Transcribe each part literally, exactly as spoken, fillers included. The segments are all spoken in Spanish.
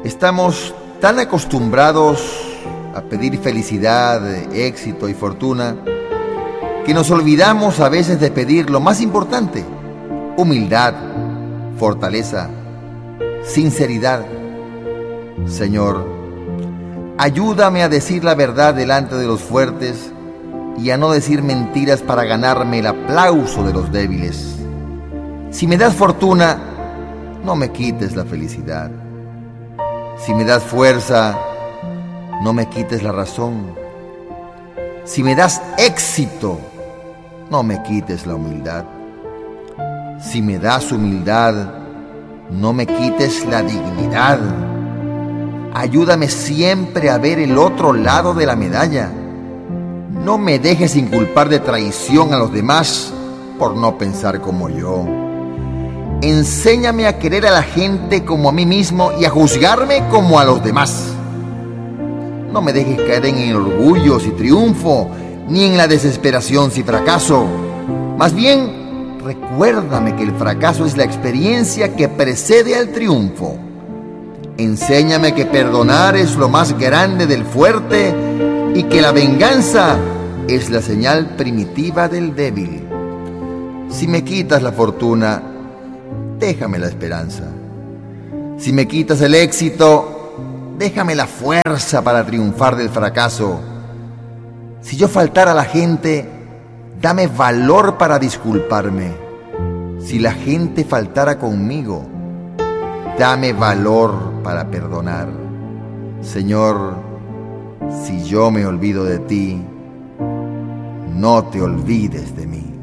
Estamos tan acostumbrados a pedir felicidad, éxito y fortuna que nos olvidamos a veces de pedir lo más importante: humildad, fortaleza, sinceridad. Señor, ayúdame a decir la verdad delante de los fuertes y a no decir mentiras para ganarme el aplauso de los débiles. Si me das fortuna, no me quites la felicidad. Si me das fuerza, no me quites la razón. Si me das éxito, no me quites la humildad. Si me das humildad, no me quites la dignidad. Ayúdame siempre a ver el otro lado de la medalla. No me dejes inculpar de traición a los demás por no pensar como yo. Enséñame a querer a la gente como a mí mismo y a juzgarme como a los demás. No me dejes caer en el orgullo si triunfo, ni en la desesperación si fracaso. Más bien, recuérdame que el fracaso es la experiencia que precede al triunfo. Enséñame que perdonar es lo más grande del fuerte y que la venganza es la señal primitiva del débil. Si me quitas la fortuna, déjame la esperanza. Si me quitas el éxito, déjame la fuerza para triunfar del fracaso. Si yo faltara a la gente, dame valor para disculparme. Si la gente faltara conmigo, dame valor para perdonar. Señor, si yo me olvido de ti, no te olvides de mí.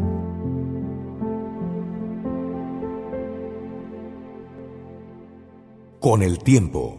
Con el tiempo,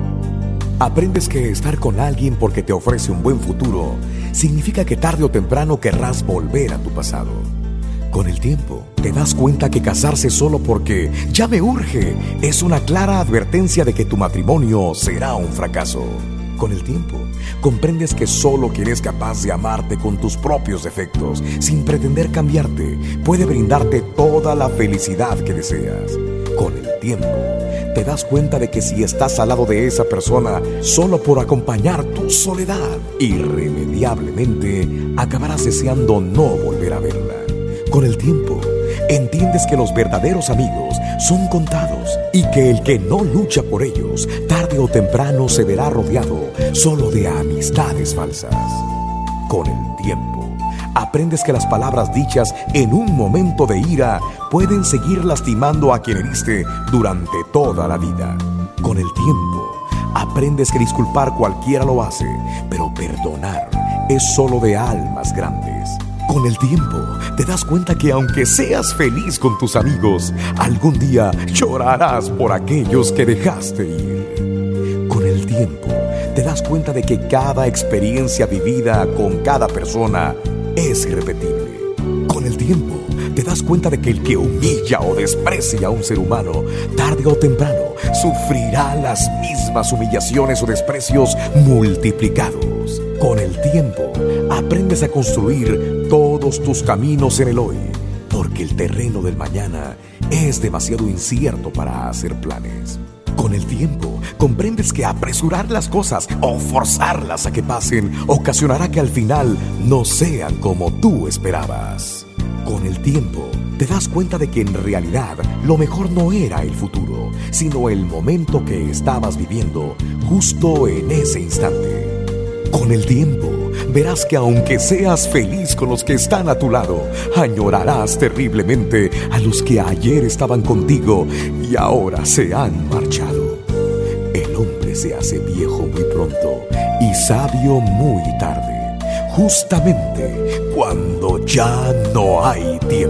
aprendes que estar con alguien porque te ofrece un buen futuro significa que tarde o temprano querrás volver a tu pasado. Con el tiempo, te das cuenta que casarse solo porque ya me urge es una clara advertencia de que tu matrimonio será un fracaso. Con el tiempo, comprendes que solo quien es capaz de amarte con tus propios defectos, sin pretender cambiarte, puede brindarte toda la felicidad que deseas. Con el tiempo, te das cuenta de que si estás al lado de esa persona solo por acompañar tu soledad, irremediablemente acabarás deseando no volver a verla. Con el tiempo, entiendes que los verdaderos amigos son contados y que el que no lucha por ellos, tarde o temprano se verá rodeado solo de amistades falsas. Con el tiempo, aprendes que las palabras dichas en un momento de ira pueden seguir lastimando a quien heriste durante toda la vida. Con el tiempo, aprendes que disculpar cualquiera lo hace, pero perdonar es solo de almas grandes. Con el tiempo, te das cuenta que aunque seas feliz con tus amigos, algún día llorarás por aquellos que dejaste ir. Con el tiempo, te das cuenta de que cada experiencia vivida con cada persona es irrepetible. Con el tiempo, te das cuenta de que el que humilla o desprecia a un ser humano, tarde o temprano, sufrirá las mismas humillaciones o desprecios multiplicados. Con el tiempo, aprendes a construir todos tus caminos en el hoy, porque el terreno del mañana es demasiado incierto para hacer planes. Con el tiempo, comprendes que apresurar las cosas o forzarlas a que pasen ocasionará que al final no sean como tú esperabas. Con el tiempo, te das cuenta de que en realidad lo mejor no era el futuro, sino el momento que estabas viviendo justo en ese instante. Con el tiempo, verás que aunque seas feliz con los que están a tu lado, añorarás terriblemente a los que ayer estaban contigo y ahora se han marchado. El hombre se hace viejo muy pronto y sabio muy tarde, justamente cuando ya no hay tiempo.